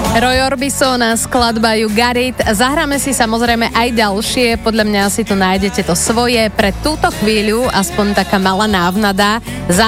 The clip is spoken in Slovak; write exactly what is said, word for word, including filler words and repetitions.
Roy Orbison a skladba You Got It. Zahráme si samozrejme aj ďalšie, podľa mňa si tu nájdete to svoje. Pre túto chvíľu aspoň taká malá návnada.